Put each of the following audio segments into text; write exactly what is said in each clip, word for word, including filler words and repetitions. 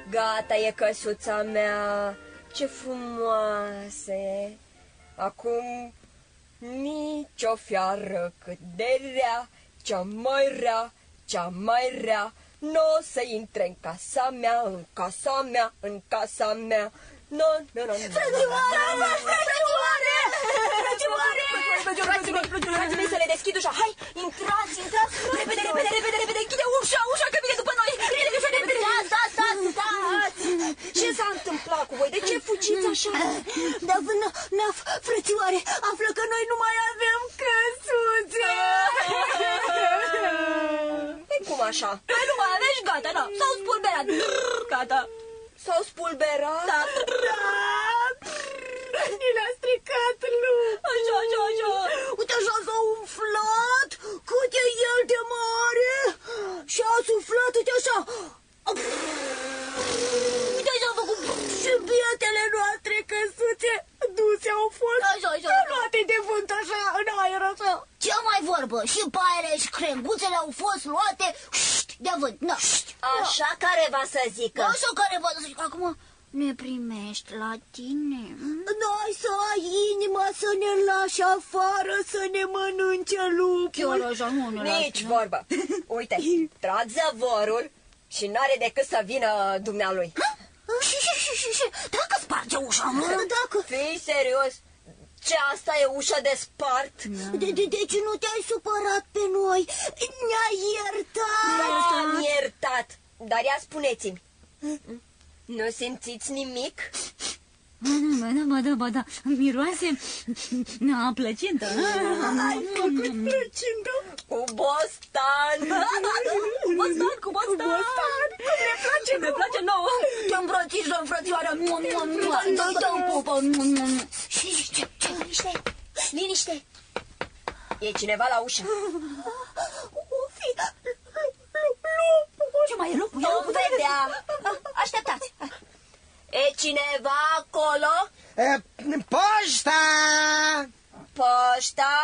Gata e căsuța mea, ce frumoase. Acum nici o fiară cât de rea, cea mai rea, cea mai rea, n-o să intre în casa mea, în casa mea, în casa mea. No, no, no, no. Frățioare! Frățioare! Frățioare! Frații mei, să le deschid ușa. Hai, intrați, intrați. Repede, repede, repede, repede. Închide ușa, ușa, că vine după noi. Repede, ușa, repede. Da, da, da, stați! Ce s-a întâmplat cu voi? De ce fugiți așa? Da, na, frățioare, află că noi nu mai avem căsuțe. E cum așa? Noi nu mai avem și gata, da. S-au spulberat. Gata. S-au spulberat? Da. Ni le-a stricat lupul. Așa, așa, așa. Uite așa s-a umflat. Cât e el de mare. Și a suflat, uite așa. Uite așa a făcut. Și bietele noastre căsuțe duse au fost. Așa, așa. Luate de vânt așa, în aer așa. Ce mai vorbă? Și paiele și crenguțele au fost luate de vânt. Da. Așa care va să zică. Așa care va să zică. Acum ne primești la tine. N-ai să ai inima să ne lași afară, să ne mănânce lupul. Chiar așa, nu ne Nici vorbă. Uite, trag zăvorul și n-are decât să vină dumnealui. Și, și, și, și, și, dacă sparge ușa, mă? Dacă... Fii serios? Ce, asta e ușa de spart? De, de, deci nu te-ai supărat pe noi? Ne-ai iertat? Da, am iertat. Dar ia spuneți-mi, nu simțiți nimic? Ba da, ba da, ba da, miroase a plăcintă. Ai făcut plăcintă? Cu bostan. Cu bostan, cu bostan. Cum ne place, ne place nouă. Te îmbrățișăm, frățioară. Dă-i dă-mi pupă. Și ce, ce? Liniște, liniște. E cineva la ușă. O fi lupul. Ce mai e lupul? Nu vedea. Așteptați. E cineva acolo? E, poșta! Poșta?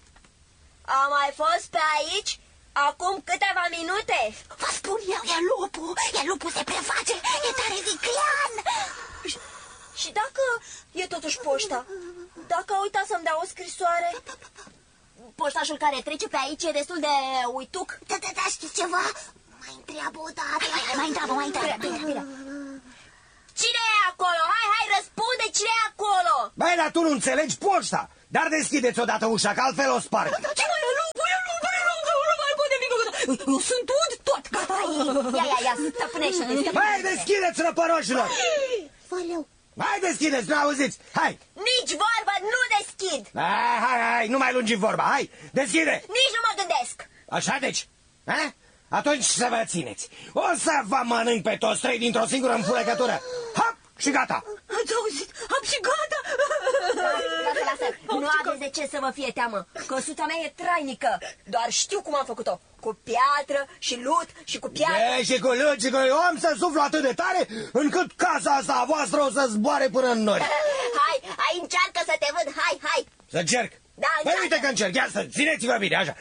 A mai fost pe aici acum câteva minute. Vă spun eu, e lupul. E lupul, se preface. E tare viclean. Și, și dacă e totuși poșta? Dacă a uitat să-mi dea o scrisoare? Poștașul care trece pe aici e destul de uituc. Da, da, da, știți ceva? Mai întreabă o dată. Hai, hai, mai întreabă, mai întreabă. Bine, bine, bine. Cine e acolo? Hai, hai, răspunde, cine e acolo? Băi, dar tu nu înțelegi poșta. Dar deschideți odată ușa, că altfel o sparg. Ce mai e lupul? E lupul, e lupul, nu mai pot nimic. Eu sunt ud tot, gata. Ia, ia, ia, stăpânește-te. Băi, deschideți, răpăroșilor. Valeu. Hai, deschideți, nu auziți, hai. Nici vorba, nu deschid. Hai, hai, hai, nu mai lungi vorba, hai, deschide. Nici nu mă gândesc. Așa deci, ha? Atunci să vă țineți. O să vă mănânc pe toți trei dintr-o singură înfulecătură. Hop, și gata. Ați auzit? Am și gata. Lasă, lasă, nu aveți de ce să vă fie teamă. Căsuța mea e trainică. Doar știu cum am făcut-o. Cu piatră și lut și cu piatră. E, și cu lut și cu... Eu am să suflu atât de tare încât casa asta a voastră o să zboare până în nori. Hai, hai, încearcă să te văd, hai, hai. Să încerc? Da, Păi uite că încerc, ia să țineți-vă bine, așa.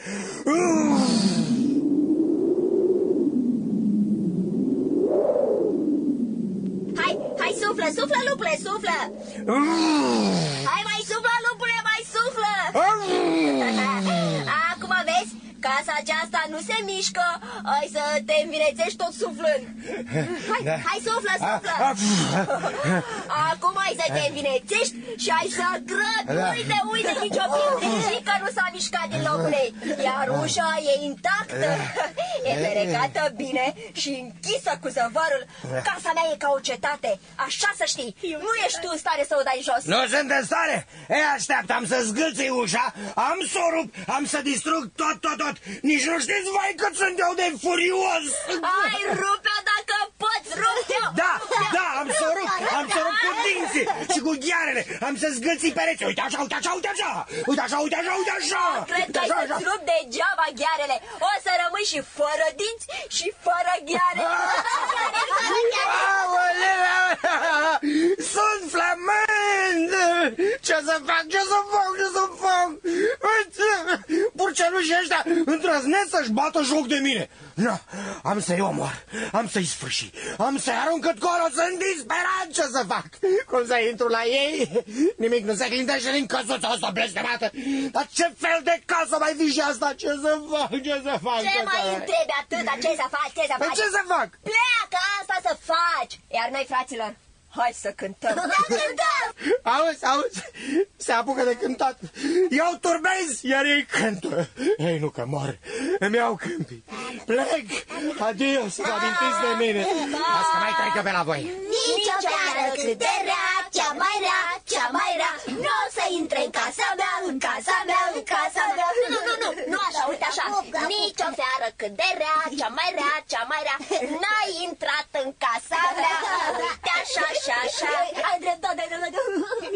Hai, hai, suflă, suflă, lupule, suflă. Hai, mai suflă, lupule, mai suflă. Acum vezi, casa aceasta nu se mișcă. Ai să te învinețești tot suflând. Hai, da. Hai, suflă, suflă. Acum ai să te învinețești și ai să grăbi. Da. Uite, uite, nici o pietrică nu s-a mișcat din locul ei. Iar ușa e intactă. E ferecată bine și închisă cu zăvarul. Casa mea e ca o cetate. Așa să știi. Nu ești tu în stare să o dai jos. Nu sunt în stare? E, așteaptă, am să zgâlțui ușa, am să o rup, am să distrug tot, tot, tot. Nici nu știți, vai, cât sunt eu de furios. Ai, rupe-o dacă poți, rupe-o. Da, da, am să o rup, am să o rup cu dinții și cu ghearele. Am să zgâlții pereți. Uite așa, uite așa, uite așa. Uite așa, uite așa, uite așa. Cred că ai să-ți rup degeaba ghearele. O să rămâi și fără dinți și fără gheare. Sunt flămând. Ce să fac, ce să fac, ce să fac? Purcel nu, și ăștia îndrăznesc să-și bată joc de mine. No, am să-i omor, am să-i sfârși, am să-i arunc cât colo, sunt disperat, ce să fac? Cum să intru la ei? Nimic nu se clintește din căsuța asta blestemată. Dar ce fel de casă mai fi și asta? Ce să fac, ce să fac? Ce mai întrebi atâta? Ce să faci, ce să faci? Ce să fac? Pleacă, asta să faci! Iar noi, fraților, hai să cântăm! Da, cântăm! Auzi, auzi, se apucă de cântat. Eu turbez, iar ei cântă. Ei, nu că mor, îmi iau câmpii. Plec, adio, să vă amintiți de mine. Las că mai trec eu pe la voi. Nici o seară cât de rea, cea mai rea, cea mai rea, nu o să intre în casa mea, în casa mea, în casa mea. Nu, nu, nu, nu așa, uite așa. Nici o seară cât de rea, cea mai rea, cea mai rea, n-ai intrat în casa mea. Uite așa, așa, așa. Ai dreptate,